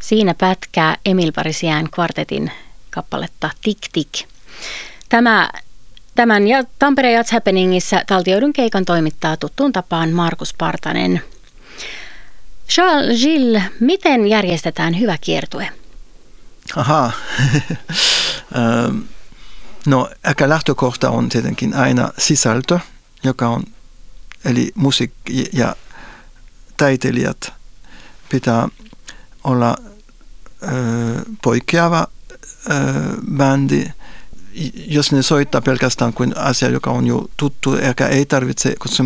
Siinä pätkää Emil Parisian kvartetin kappaletta Tik Tik. Tämän ja Tampereen Jazz Happeningissä taltioidun keikan toimittaa tuttuun tapaan Markus Partanen. Charles Gilles, miten järjestetään hyvä kiertue? Aha. No, ehkä lähtökohta on tietenkin aina sisältö, joka on, eli musiikki ja taiteilijat pitää olla poikkeava bändi. Jos ne soittaa pelkästään kuin asia, joka on jo tuttu, ehkä ei tarvitse, koska